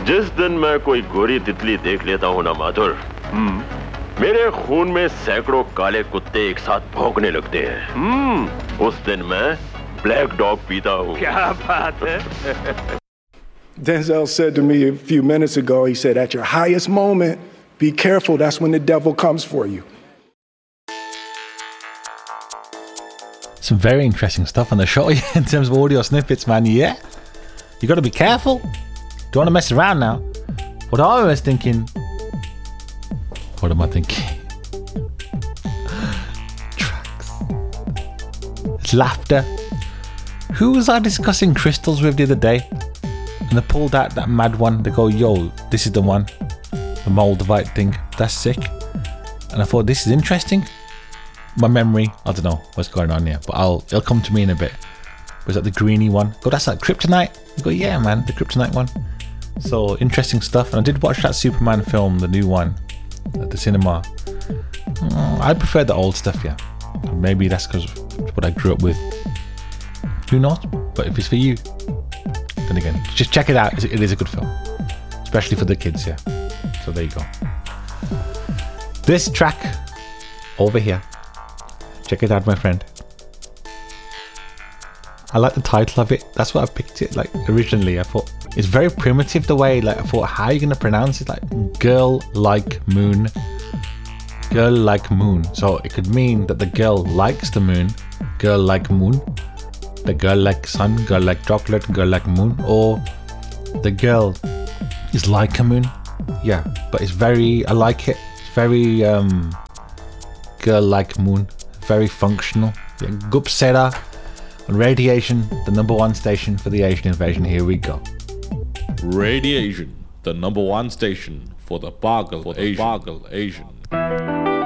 जिस दिन मैं कोई गोरी तितली देख लेता हूँ ना माधुर, मेरे खून में सैकड़ों काले कुत्ते एक साथ भौंकने लगते हैं। उस दिन मैं ब्लैक डॉग पीता हूँ। क्या बात है? Denzel said to me a few minutes ago, he said, at your highest moment, be careful, that's when the devil comes for you. Some very interesting stuff on the show in terms of audio snippets, man. Yeah, you got to be careful. Don't want to mess around now. What I was thinking. What am I thinking? Tracks. It's laughter. Who was I discussing crystals with the other day? And they pulled out that mad one. They go, yo, this is the one. The Moldavite thing. That's sick. And I thought, this is interesting. My memory, I don't know what's going on here, but it'll come to me in a bit. Was that the greeny one? Go, that's like kryptonite. You go, yeah, man, the kryptonite one. So interesting stuff. And I did watch that Superman film, the new one, at the cinema. I prefer the old stuff, yeah. Maybe that's because of what I grew up with. Who knows? But if it's for you, then again, just check it out. It is a good film, especially for the kids, yeah. So there you go. This track over here. Check it out, my friend. I like the title of it. That's what I picked it like originally. I thought it's very primitive the way, like I thought, how are you going to pronounce it? Like Girl Like Moon. Girl Like Moon. So it could mean that the girl likes the moon. Girl Like Moon. The girl like sun. Girl like chocolate. Girl like moon. Or the girl is like a moon. Yeah, but it's very, I like it. It's very Girl Like Moon. Very functional. Yeah, Gupsera on Radiation, the #1 station for the Asian invasion. Here we go. Radiation, the #1 station for the Bargle Asian.